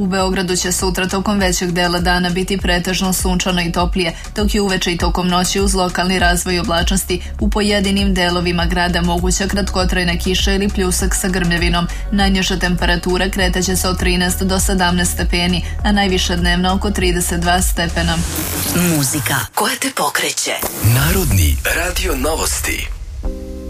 U Beogradu će sutra tokom većeg dela dana biti pretežno sunčano i toplije, dok je uveče i tokom noći uz lokalni razvoj oblačnosti u pojedinim delovima grada moguća kratkotrajna kiša ili pljusak sa grmljavinom. Najniža temperatura kretaće se od 13 do 17 stepeni, a najviša dnevna oko 32 stepena. Muzika koja te pokreće. Narodni radio novosti.